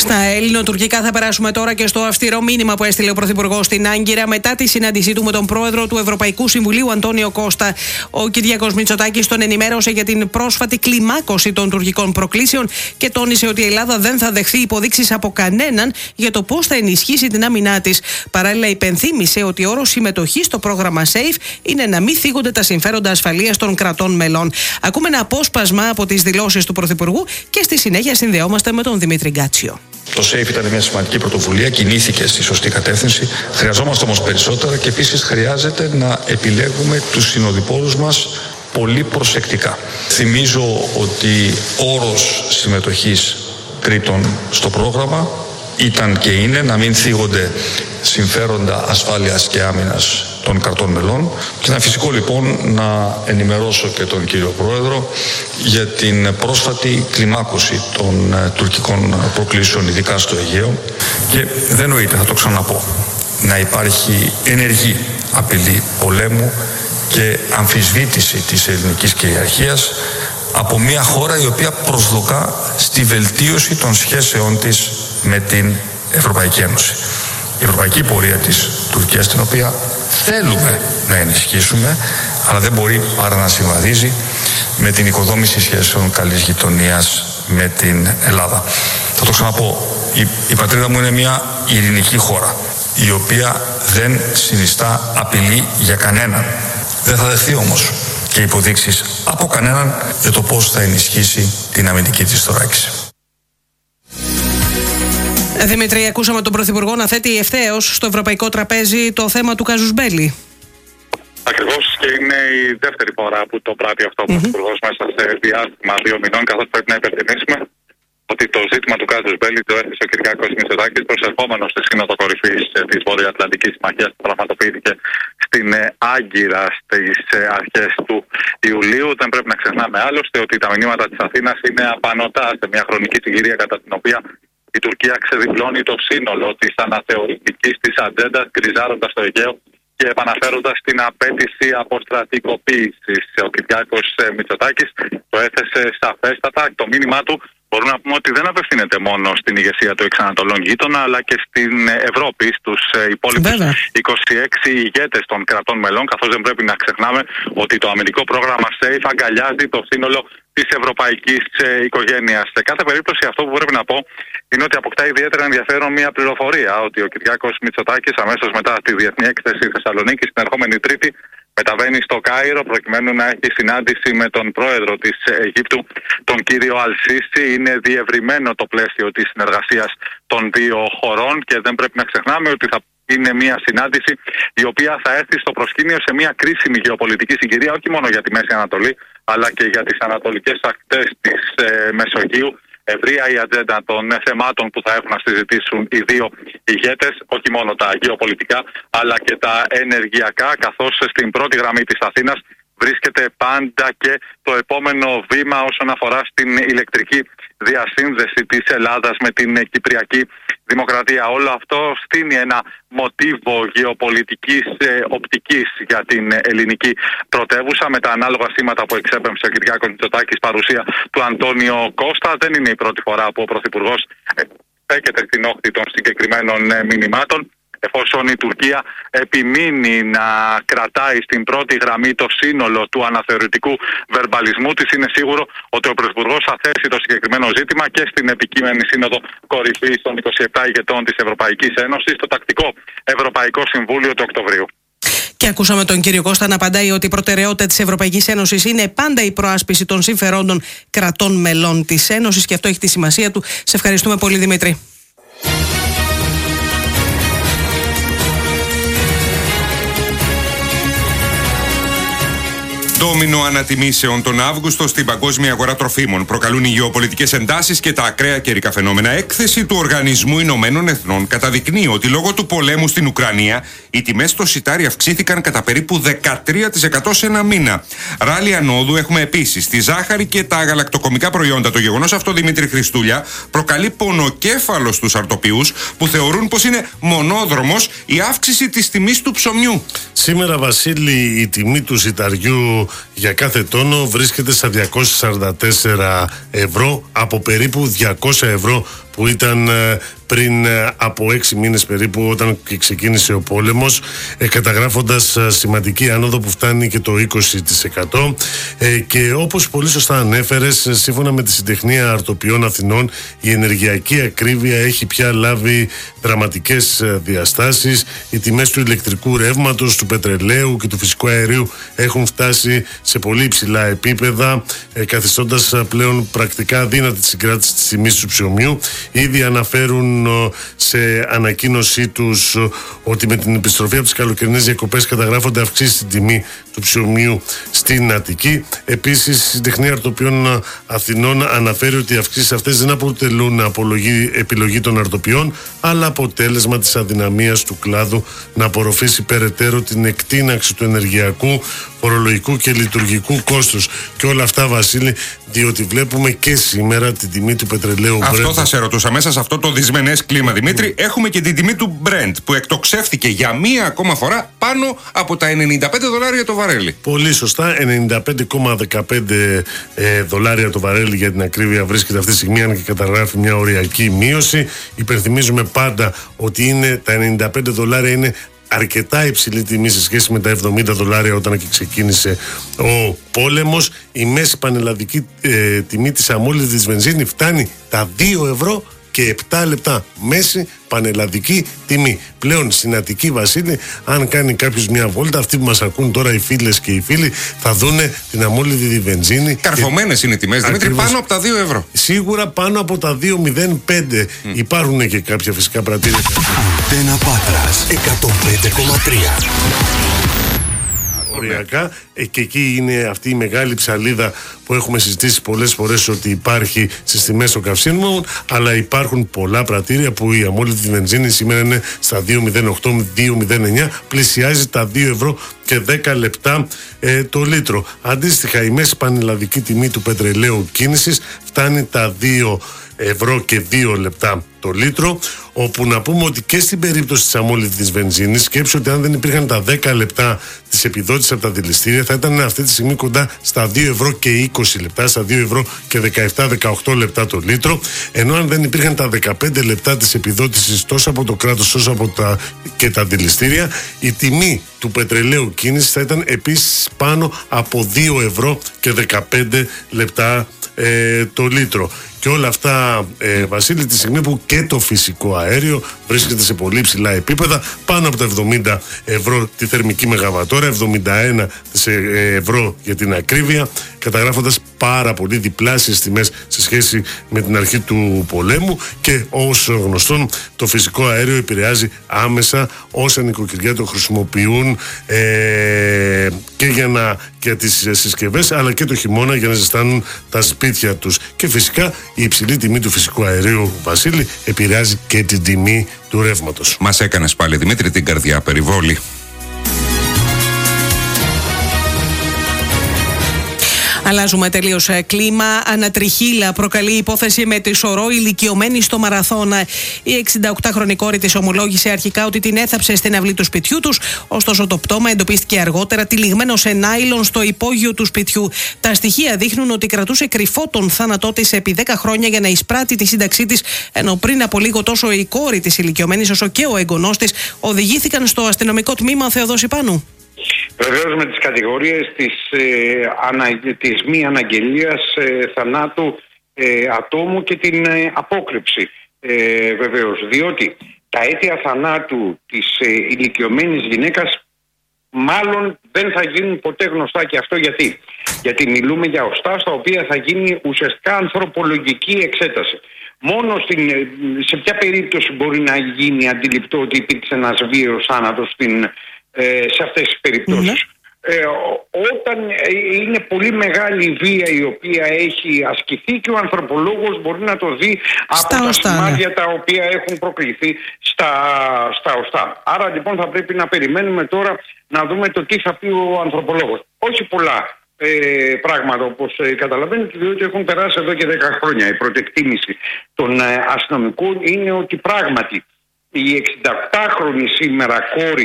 Στα ελληνοτουρκικά θα περάσουμε τώρα και στο αυστηρό μήνυμα που έστειλε ο Πρωθυπουργός στην Άγκυρα μετά τη συνάντησή του με τον πρόεδρο του Ευρωπαϊκού Συμβουλίου, Αντώνιο Κώστα. Ο Κυριάκος Μητσοτάκης τον ενημέρωσε για την πρόσφατη κλιμάκωση των τουρκικών προκλήσεων και τόνισε ότι η Ελλάδα δεν θα δεχθεί υποδείξεις από κανέναν για το πώς θα ενισχύσει την άμυνά της. Παράλληλα, υπενθύμησε ότι όρος συμμετοχής στο πρόγραμμα SAFE είναι να μην θίγονται τα συμφέροντα ασφαλείας των κρατών μελών. Ακούμε ένα απόσπασμα από τις δηλώσεις του Πρωθυπουργού και στη συνέχεια συνδεόμαστε με τον Δημήτρη Γκάτσιο. Το SAFE ήταν μια σημαντική πρωτοβουλία, κινήθηκε στη σωστή κατεύθυνση. Χρειαζόμαστε όμως περισσότερα και επίσης χρειάζεται να επιλέγουμε τους συνοδοιπόρους μας πολύ προσεκτικά. Θυμίζω ότι όρος συμμετοχής τρίτων στο πρόγραμμα ήταν και είναι να μην θίγονται συμφέροντα ασφάλειας και άμυνας των κρατών μελών και ήταν φυσικό λοιπόν να ενημερώσω και τον κύριο Πρόεδρο για την πρόσφατη κλιμάκωση των τουρκικών προκλήσεων, ειδικά στο Αιγαίο, και δεν νοείται, θα το ξαναπώ, να υπάρχει ενεργή απειλή πολέμου και αμφισβήτηση της ελληνικής κυριαρχίας από μια χώρα η οποία προσδοκά στη βελτίωση των σχέσεών της με την Ευρωπαϊκή Ένωση. Η ευρωπαϊκή πορεία της Τουρκίας, την οποία θέλουμε να ενισχύσουμε, αλλά δεν μπορεί παρά να συμβαδίζει με την οικοδόμηση σχέσεων καλής γειτονίας με την Ελλάδα. Θα το ξαναπώ, η πατρίδα μου είναι μια ειρηνική χώρα, η οποία δεν συνιστά απειλή για κανέναν. Δεν θα δεχθεί όμως και υποδείξεις από κανέναν για το πώς θα ενισχύσει την αμυντική της θωράκιση. Δημήτρη, ακούσαμε τον Πρωθυπουργό να θέτει ευθέως στο ευρωπαϊκό τραπέζι το θέμα του casus belli. Ακριβώς, και είναι η δεύτερη φορά που το πράττει αυτό ο Πρωθυπουργός μέσα σε διάστημα 2 μηνών, καθώς πρέπει να υπενθυμίσουμε ότι το ζήτημα του casus belli το έθεσε ο Κυριάκος Μητσοτάκης προσερχόμενος στη Σύνοδο Κορυφής της Βορειοατλαντικής Συμμαχίας που πραγματοποιήθηκε στην Άγκυρα στις αρχές του Ιουλίου. Δεν πρέπει να ξεχνάμε άλλωστε ότι τα μηνύματα της Αθήνας είναι απανωτά σε μια χρονική συγκυρία κατά την οποία η Τουρκία ξεδιπλώνει το σύνολο της αναθεωρητικής της ατζέντας, γκριζάροντας το Αιγαίο και επαναφέροντας την απέτηση αποστρατικοποίησης. Ο Κυριάκος Μητσοτάκης το έθεσε σαφέστατα. Το μήνυμά του μπορούμε να πούμε ότι δεν απευθύνεται μόνο στην ηγεσία του εξανατολών γείτονα, αλλά και στην Ευρώπη, στους υπόλοιπους 26 ηγέτες των κρατών μελών, καθώς δεν πρέπει να ξεχνάμε ότι το αμυντικό πρόγραμμα SAFE αγκαλιάζει το σύνολο της ευρωπαϊκής οικογένειας. Σε κάθε περίπτωση, αυτό που πρέπει να πω είναι ότι αποκτά ιδιαίτερα ενδιαφέρον μια πληροφορία ότι ο Κυριάκος Μητσοτάκης αμέσως μετά τη Διεθνή Έκθεση Θεσσαλονίκης την ερχόμενη Τρίτη μεταβαίνει στο Κάιρο προκειμένου να έχει συνάντηση με τον πρόεδρο της Αιγύπτου, τον κύριο Αλ-Σίσι. Είναι διευρυμένο το πλαίσιο της συνεργασίας των δύο χωρών και δεν πρέπει να ξεχνάμε ότι θα είναι μια συνάντηση η οποία θα έρθει στο προσκήνιο σε μια κρίσιμη γεωπολιτική συγκυρία, όχι μόνο για τη Μέση Ανατολή, αλλά και για τις ανατολικές ακτές της Μεσογείου. Ευρεία η ατζέντα των θεμάτων που θα έχουν να συζητήσουν οι δύο ηγέτες, όχι μόνο τα γεωπολιτικά αλλά και τα ενεργειακά, καθώς στην πρώτη γραμμή της Αθήνας βρίσκεται πάντα και το επόμενο βήμα όσον αφορά στην ηλεκτρική διασύνδεση της Ελλάδας με την Κυπριακή Δημοκρατία. Όλο αυτό στείνει ένα μοτίβο γεωπολιτικής οπτικής για την ελληνική πρωτεύουσα με τα ανάλογα σήματα που εξέπεμψε ο Κυριάκος Μητσοτάκης, παρουσία του Αντώνιο Κώστα. Δεν είναι η πρώτη φορά που ο Πρωθυπουργός στέκεται στην όχθη των συγκεκριμένων μηνυμάτων. Εφόσον η Τουρκία επιμείνει να κρατάει στην πρώτη γραμμή το σύνολο του αναθεωρητικού βερμπαλισμού της, είναι σίγουρο ότι ο Πρωθυπουργός θα θέσει το συγκεκριμένο ζήτημα και στην επικείμενη Σύνοδο Κορυφής των 27 ηγετών της Ευρωπαϊκής Ένωσης, στο τακτικό Ευρωπαϊκό Συμβούλιο του Οκτωβρίου. Και ακούσαμε τον κύριο Κώστα να απαντάει ότι η προτεραιότητα της Ευρωπαϊκής Ένωσης είναι πάντα η προάσπιση των συμφερόντων κρατών μελών της Ένωσης και αυτό έχει τη σημασία του. Σε ευχαριστούμε πολύ, Δημήτρη. Ντόμινο ανατιμήσεων τον Αύγουστο στην παγκόσμια αγορά τροφίμων προκαλούν οι γεωπολιτικές εντάσεις και τα ακραία καιρικά φαινόμενα. Έκθεση του Οργανισμού Ηνωμένων Εθνών καταδεικνύει ότι λόγω του πολέμου στην Ουκρανία οι τιμές στο σιτάρι αυξήθηκαν κατά περίπου 13% σε ένα μήνα. Ράλι ανόδου έχουμε επίσης στη ζάχαρη και τα γαλακτοκομικά προϊόντα. Το γεγονός αυτό, Δημήτρη Χριστούλια, προκαλεί πονοκέφαλο στους αρτοποιούς που θεωρούν πως είναι μονόδρομος η αύξηση της τιμής του ψωμιού. Σήμερα, Βασίλη, η τιμή του σιταριού για κάθε τόνο βρίσκεται στα 244 ευρώ από περίπου 200 ευρώ που ήταν πριν από 6 μήνες περίπου, όταν ξεκίνησε ο πόλεμος, καταγράφοντας σημαντική άνοδο που φτάνει και το 20%. Και όπως πολύ σωστά ανέφερες, σύμφωνα με τη Συντεχνία Αρτοποιών Αθηνών, η ενεργειακή ακρίβεια έχει πια λάβει δραματικές διαστάσεις. Οι τιμές του ηλεκτρικού ρεύματος, του πετρελαίου και του φυσικού αερίου έχουν φτάσει σε πολύ υψηλά επίπεδα, καθιστώντας πλέον πρακτικά αδύνατη τη συγκράτηση της τιμής του ψωμιού. Ήδη αναφέρουν σε ανακοίνωσή τους ότι με την επιστροφή από τις καλοκαιρινές διακοπές καταγράφονται αυξήσεις στην τιμή του ψωμιού στην Αττική. Επίσης, η Συντεχνία Αρτοποιών Αθηνών αναφέρει ότι οι αυξήσεις αυτές δεν αποτελούν επιλογή των αρτοποιών, αλλά αποτέλεσμα της αδυναμίας του κλάδου να απορροφήσει περαιτέρω την εκτείναξη του ενεργειακού, φορολογικού και λειτουργικού κόστους. Και όλα αυτά, Βασίλη, διότι βλέπουμε και σήμερα την τιμή του πετρελαίου Brent. Αυτό θα σε ρωτούσα. Μέσα σε αυτό το δυσμενές κλίμα, Δημήτρη, έχουμε και την τιμή του Brent, που εκτοξεύθηκε για μία ακόμα φορά πάνω από τα $95 το βαρέλι. Πολύ σωστά, $95,15 το βαρέλι για την ακρίβεια βρίσκεται αυτή τη στιγμή, αν και καταγράφει μια οριακή μείωση. Υπενθυμίζουμε πάντα ότι τα $95 είναι αρκετά υψηλή τιμή σε σχέση με τα $70 όταν και ξεκίνησε ο πόλεμος. Η μέση πανελλαδική τιμή της αμόλυντης βενζίνη φτάνει τα 2 ευρώ και 7 λεπτά. Μέση πανελλαδική τιμή. Πλέον στην Αττική, Βασίλη, αν κάνει κάποιος μια βόλτα, αυτοί που μας ακούν τώρα, οι φίλες και οι φίλοι, θα δούνε την αμόλυτη βενζίνη. Καρφωμένες είναι οι τιμές, Δημήτρη, πάνω από τα 2 ευρώ. Σίγουρα πάνω από τα 2,05. Υπάρχουν και κάποια φυσικά πρατήρια. Αντένα Πάτρας 105,3. Οριακά, και εκεί είναι αυτή η μεγάλη ψαλίδα που έχουμε συζητήσει πολλές φορές, ότι υπάρχει στις τιμές των καυσίμων, αλλά υπάρχουν πολλά πρατήρια που η αμόλυτη βενζίνη σήμερα είναι στα 2,08 2,09, πλησιάζει τα 2 ευρώ και 10 λεπτά το λίτρο. Αντίστοιχα, η μέση πανελλαδική τιμή του πετρελαίου κίνησης φτάνει τα 2 ευρώ και 2 λεπτά το λίτρο, όπου να πούμε ότι και στην περίπτωση της αμόλυτης βενζίνης, σκέψου ότι αν δεν υπήρχαν τα 10 λεπτά της επιδότησης από τα δηληστήρια, θα ήταν αυτή τη στιγμή κοντά στα 2 ευρώ και 20 λεπτά, στα 2 ευρώ και 17-18 λεπτά το λίτρο, ενώ αν δεν υπήρχαν τα 15 λεπτά της επιδότησης τόσο από το κράτος όσο από και τα δηληστήρια, η τιμή του πετρελαίου κίνησης θα ήταν επίσης πάνω από 2 ευρώ και 15 λεπτά το λίτρο. Και όλα αυτά, Βασίλη, τη στιγμή που και το φυσικό αέριο βρίσκεται σε πολύ ψηλά επίπεδα, πάνω από τα 70 ευρώ τη θερμική μεγαβατόρα, 71 ευρώ για την ακρίβεια, καταγράφοντας πάρα πολύ διπλάσιες τιμές σε σχέση με την αρχή του πολέμου. Και όσο γνωστόν, το φυσικό αέριο επηρεάζει άμεσα όσα νοικοκυριά το χρησιμοποιούν και για τις συσκευές, αλλά και το χειμώνα για να ζεστάνουν τα σπίτια τους. Και φυσικά η υψηλή τιμή του φυσικού αερίου, Βασίλη, επηρεάζει και την τιμή του ρεύματος. Μας έκανες πάλι, Δημήτρη, την καρδιά περιβόλη. Αλλάζουμε τελείως κλίμα. Ανατριχύλα προκαλεί υπόθεση με τη σωρό ηλικιωμένη στο Μαραθώνα. Η 68χρονη κόρη της ομολόγησε αρχικά ότι την έθαψε στην αυλή του σπιτιού τους. Ωστόσο, το πτώμα εντοπίστηκε αργότερα τυλιγμένο σε νάιλον στο υπόγειο του σπιτιού. Τα στοιχεία δείχνουν ότι κρατούσε κρυφό τον θάνατό της επί 10 χρόνια για να εισπράττει τη σύνταξή της, ενώ πριν από λίγο τόσο η κόρη της ηλικιωμένης όσο και ο εγγονός της οδηγήθηκαν στο αστυνομικό τμήμα Θεοδόση Πάνου. Βεβαίως με τις κατηγορίες της μη αναγγελίας θανάτου ατόμου και την απόκρυψη, βεβαίως, διότι τα αίτια θανάτου της ηλικιωμένης γυναίκας μάλλον δεν θα γίνουν ποτέ γνωστά. Και αυτό γιατί μιλούμε για οστά στα οποία θα γίνει ουσιαστικά ανθρωπολογική εξέταση. Μόνο σε ποια περίπτωση μπορεί να γίνει αντιληπτό ότι υπήρξε ένας βίαιος θάνατος σε αυτές τις περιπτώσεις. Όταν είναι πολύ μεγάλη η βία η οποία έχει ασκηθεί και ο ανθρωπολόγος μπορεί να το δει από τα σημάδια τα οποία έχουν προκληθεί στα οστά. Άρα λοιπόν θα πρέπει να περιμένουμε τώρα να δούμε το τι θα πει ο ανθρωπολόγος. Όχι πολλά πράγματα όπως καταλαβαίνετε, διότι έχουν περάσει εδώ και 10 χρόνια. Η πρώτη εκτίμηση των αστυνομικών είναι ότι πράγματι η 68χρονη σήμερα κόρη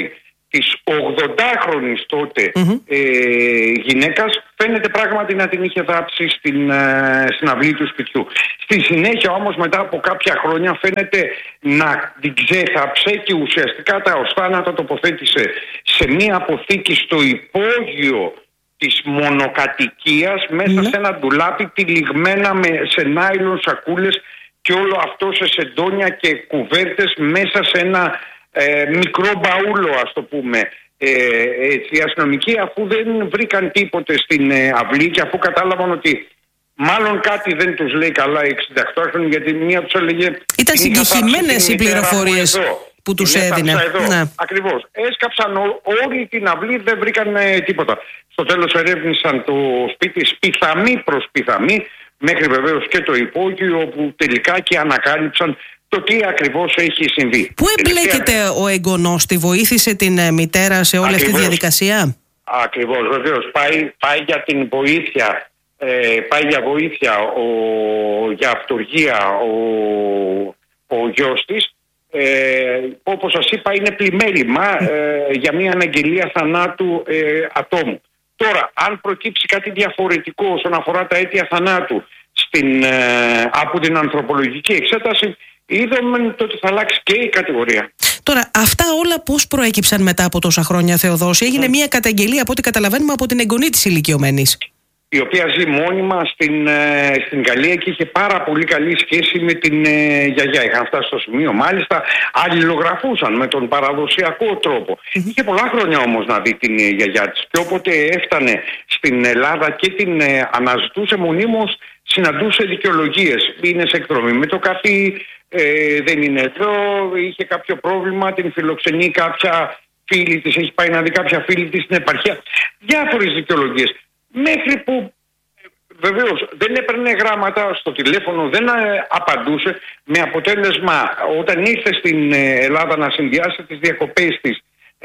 της 80χρονης τότε γυναίκας φαίνεται πράγματι να την είχε δάψει στην αυλή του σπιτιού. Στη συνέχεια όμως, μετά από κάποια χρόνια, φαίνεται να την ξέθαψε και ουσιαστικά ως θάνατο τοποθέτησε σε μία αποθήκη στο υπόγειο της μονοκατοικίας, μέσα σε ένα ντουλάπι τυλιγμένα σε νάιλον σακούλες και όλο αυτό σε σεντόνια και κουβέρτες μέσα σε ένα μικρό μπαούλο, ας το πούμε. Οι αστυνομικοί, αφού δεν βρήκαν τίποτε στην αυλή και αφού κατάλαβαν ότι μάλλον κάτι δεν τους λέει καλά οι 68χρονοι, γιατί μία τους έλεγε... Ήταν συγκεκριμένες οι πληροφορίες που τους έδινε. Ναι. Ακριβώς. Έσκαψαν όλη την αυλή, δεν βρήκαν τίποτα. Στο τέλος ερεύνησαν το σπίτι σπιθαμή προς σπιθαμή, μέχρι βεβαίως και το υπόγειο, όπου τελικά και ανακάλυψαν το τι ακριβώς έχει συμβεί. Πού εμπλέκεται ο εγγονός, τη βοήθησε την μητέρα σε όλη αυτή τη διαδικασία? Ακριβώς, βεβαίως. Πάει για την βοήθεια, πάει για βοήθεια, για αυτοργία ο γιος της. Όπως σας είπα, είναι πλημέλημα για μια αναγγελία θανάτου ατόμου. Τώρα, αν προκύψει κάτι διαφορετικό όσον αφορά τα αίτια θανάτου από την ανθρωπολογική εξέταση, είδαμε ότι θα αλλάξει και η κατηγορία. Τώρα, αυτά όλα πώς προέκυψαν μετά από τόσα χρόνια, Θεοδόση? Έγινε μια καταγγελία, από ό,τι καταλαβαίνουμε, από την εγγονή της ηλικιωμένης, η οποία ζει μόνιμα στην Γαλλία και είχε πάρα πολύ καλή σχέση με την γιαγιά. Είχαν φτάσει στο σημείο, μάλιστα, αλληλογραφούσαν με τον παραδοσιακό τρόπο. Είχε πολλά χρόνια όμως να δει την γιαγιά της, και όποτε έφτανε στην Ελλάδα και την αναζητούσε μονίμως, συναντούσε δικαιολογίες. Είναι σε εκδρομή με το καφί, δεν είναι εδώ, είχε κάποιο πρόβλημα, την φιλοξενεί κάποια φίλη της, έχει πάει να δει κάποια φίλη της στην επαρχία. Διάφορες δικαιολογίες. Μέχρι που βεβαίως δεν έπαιρνε γράμματα στο τηλέφωνο, δεν απαντούσε, με αποτέλεσμα όταν ήρθε στην Ελλάδα να συνδυάσει τις διακοπές της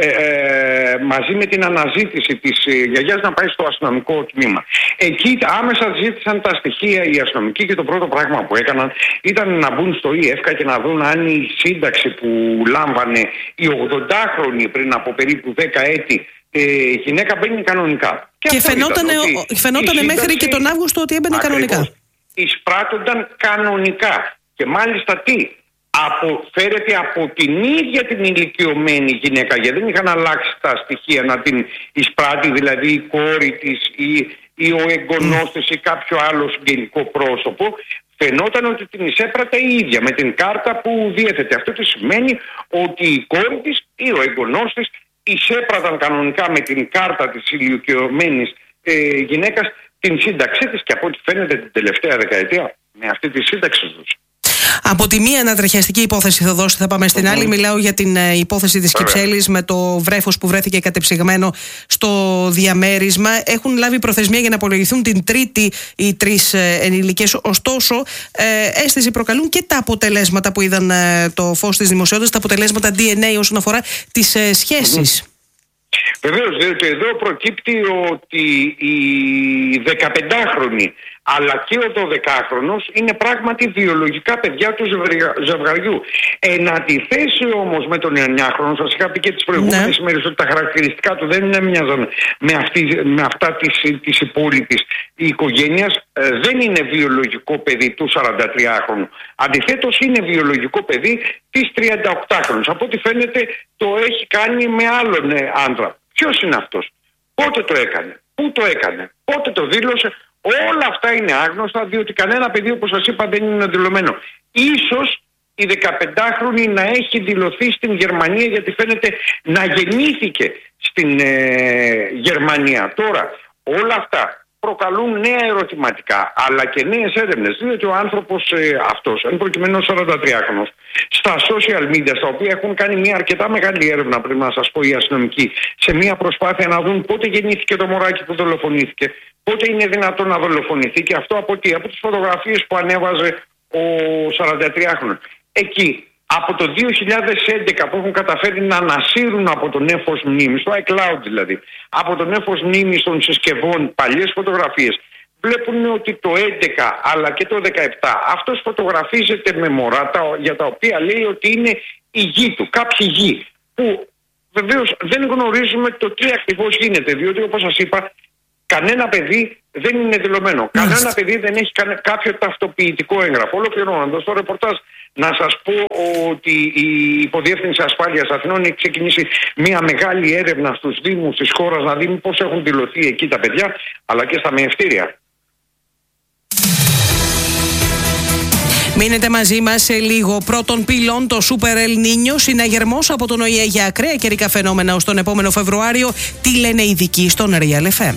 μαζί με την αναζήτηση της γιαγιάς, να πάει στο αστυνομικό τμήμα. Εκεί άμεσα ζήτησαν τα στοιχεία οι αστυνομικοί και το πρώτο πράγμα που έκαναν ήταν να μπουν στο ΙΕΦΚΑ και να δουν αν η σύνταξη που λάμβανε η 80χρονη πριν από περίπου 10 έτη γυναίκα μπαίνει κανονικά. Και φαινότανε μέχρι και τον Αύγουστο ότι έμπαινε κανονικά. Εισπράττονταν κανονικά. Και μάλιστα φέρεται από την ίδια την ηλικιωμένη γυναίκα, γιατί δεν είχαν αλλάξει τα στοιχεία να την εισπράττει, δηλαδή η κόρη της ή ο εγγονός της ή κάποιο άλλο συγγενικό πρόσωπο. Φαινόταν ότι την εισέπρατε η ίδια με την κάρτα που διέθετε. Αυτό τι σημαίνει? Ότι η κόρη της ή ο εγγονός της εισέπραταν κανονικά με την κάρτα της ηλικιωμένης γυναίκας την σύνταξή της, και από ό,τι φαίνεται την τελευταία δεκαετία με αυτή τη σύνταξη τους. Από τη μία ανατριχιαστική υπόθεση, Θεοδόση, θα πάμε στην άλλη. Μιλάω για την υπόθεση της Κυψέλης με το βρέφος που βρέθηκε κατεψυγμένο στο διαμέρισμα. Έχουν λάβει προθεσμία για να απολογηθούν την Τρίτη οι 3 ενήλικες. Ωστόσο, αίσθηση προκαλούν και τα αποτελέσματα που είδαν το φως της δημοσιότητας, τα αποτελέσματα DNA όσον αφορά τις σχέσεις. Βεβαίως, διότι εδώ προκύπτει ότι η 15χρονη αλλά και ο 12χρονος είναι πράγματι βιολογικά παιδιά του ζευγαριού. Εν αντιθέσει όμως με τον 9χρονο, σας είχα πει και τις προηγούμενες ημέρες ότι τα χαρακτηριστικά του δεν μοιάζαν με αυτά της υπόλοιπης οικογένειας. Δεν είναι βιολογικό παιδί του 43χρονου. Αντιθέτως είναι βιολογικό παιδί της 38χρονης. Από ό,τι φαίνεται το έχει κάνει με άλλον άντρα. Ποιος είναι αυτός? Πότε το έκανε? Πού το έκανε? Πότε το δήλωσε? Όλα αυτά είναι άγνωστα, διότι κανένα παιδί, όπως σας είπα, δεν είναι δηλωμένο. Ίσως η 15χρονη να έχει δηλωθεί στην Γερμανία, γιατί φαίνεται να γεννήθηκε στην Γερμανία. Τώρα, όλα αυτά προκαλούν νέα ερωτηματικά, αλλά και νέες έρευνες, διότι ο άνθρωπος αυτός, εν προκειμένου 43χρονος, στα social media, στα οποία έχουν κάνει μια αρκετά μεγάλη έρευνα, πρέπει να σας πω, οι αστυνομικοί, σε μια προσπάθεια να δουν πότε γεννήθηκε το μωράκι που δολοφονήθηκε, πότε είναι δυνατόν να δολοφονηθεί, και αυτό από τις φωτογραφίες που ανέβαζε ο 43χρονος. Εκεί, από το 2011 που έχουν καταφέρει να ανασύρουν από τον νέφος μνήμης, το iCloud δηλαδή, από τον νέφος μνήμης των συσκευών παλιές φωτογραφίες, βλέπουν ότι το 11 αλλά και το 17 αυτός φωτογραφίζεται με μωρά για τα οποία λέει ότι είναι η γη του, κάποιοι γη, που βεβαίως δεν γνωρίζουμε το τι ακριβώς γίνεται, διότι όπως σας είπα, κανένα παιδί δεν είναι δηλωμένο. Κανένα παιδί δεν έχει κάποιο ταυτοποιητικό έγγραφο. Ολοκληρώνοντας το ρεπορτάζ, να σας πω ότι η Υποδιεύθυνση Ασφάλειας Αθηνών έχει ξεκινήσει μια μεγάλη έρευνα στους δήμους της χώρας να δει πώς έχουν δηλωθεί εκεί τα παιδιά, αλλά και στα μεευτήρια. Μείνετε μαζί μας σε λίγο. Πρώτον πυλών, το Super El Niño, συναγερμός από τον ΟΗΕ για ακραία καιρικά φαινόμενα ως τον επόμενο Φεβρουάριο. Τι λένε οι ειδικοί στον Real FM.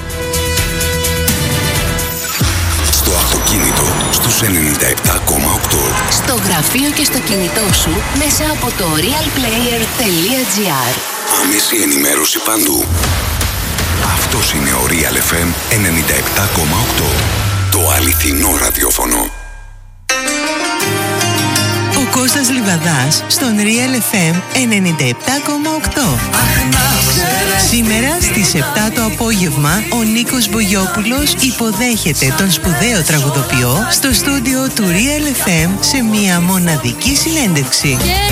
Στο αυτοκίνητο στους 97,8. Στο γραφείο και στο κινητό σου μέσα από το realplayer.gr. Άμεση ενημέρωση παντού. Αυτός είναι ο Real FM 97,8. Το αληθινό ραδιόφωνο. Ο Κώστας Λιβαδάς στον Real FM 97,8. Σήμερα στις 7 το απόγευμα ο Νίκος Μπογιόπουλος υποδέχεται τον σπουδαίο τραγουδοποιό στο στούντιο του Real FM σε μια μοναδική συνέντευξη.